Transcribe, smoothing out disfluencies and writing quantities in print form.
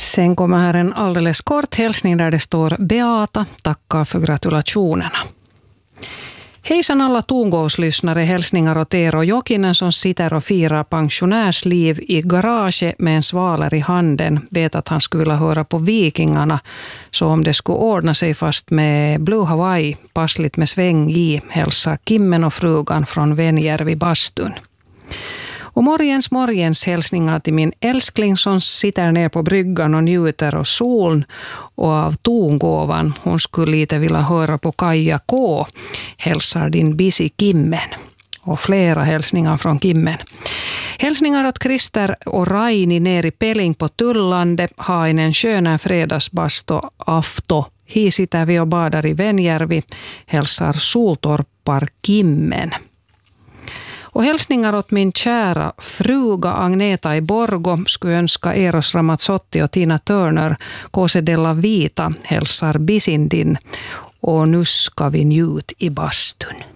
Sen kommer här en alldeles kort hälsning där det står Beata tackar för gratulationerna. Hejsan alla tongåvslyssnare, hälsningar åt er och Jokinen som sitter och firar pensionärsliv i garage med en svaler i handen. Vet att han skulle vilja höra på Vikingarna, så om det skulle ordna sig fast med Blue Hawaii, passligt med sväng i, hälsar Kimmen och frugan från Venjärvi bastun. Och morgens hälsningar till min älskling som sitter ner på bryggan och njuter av solen och av tongåvan. Hon skulle lite vilja höra på Kaja K. Hälsar din busy Kimmen. Och flera hälsningar från Kimmen. Hälsningar åt Christer och Raini ner i Pelling på Tullande. Ha en skön fredagsbasto afto. Hi sitter vi och badar i Venjärvi. Hälsar Soltorpar Kimmen. Och hälsningar åt min kära fruga Agneta i Borgo, skulle önska Eros Ramazzotti och Tina Turner, Cose della Vita, hälsar Bisindin, och nu ska vi njut i bastun.